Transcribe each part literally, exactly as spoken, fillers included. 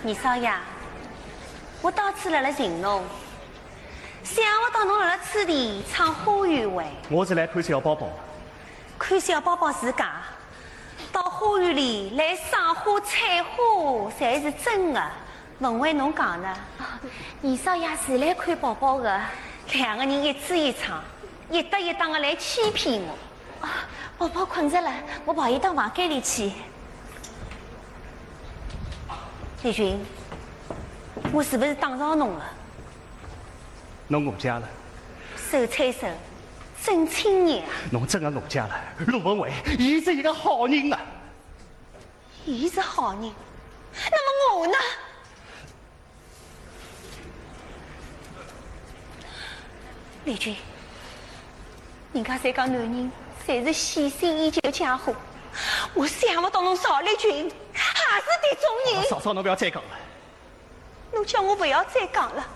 二少爷，我到此来了寻侬，想我到侬辣辣此地唱花园会。 我是来看小宝宝。 看小宝宝自家到花园里来赏花采花，才是真的。问为侬讲呢？二少爷是来看宝宝的，两个人一支一唱，一搭一档的来欺骗我。啊，宝宝困着了，我抱伊到房间里去。李群，我是不是打扰侬了？ 侬误解了。 手牵手，真亲热啊！ 侬真的误解了。陆文伟，伊是一个好人啊。 伊是好人，那么我呢？李军，人家侪讲男人侪是喜新厌旧的家伙，我想不到侬邵立群也是这种人。 嫂嫂，侬不要再讲了。 侬叫我不要再讲了，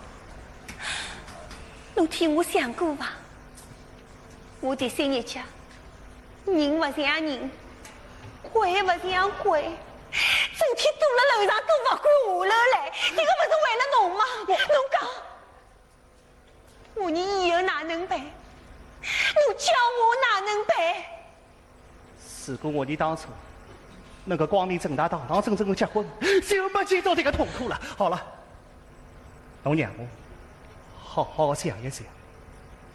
侬替我想过伐？我第三日家，人不像人，鬼不像鬼，整天躲辣楼上都不敢下楼来，这个不是为了侬吗？侬讲，我你以后哪能办？侬叫我哪能办？ 如果我你当初能够光明正大、堂堂正正的结婚，就没见到这个痛苦了。好了，侬让我好好想一想。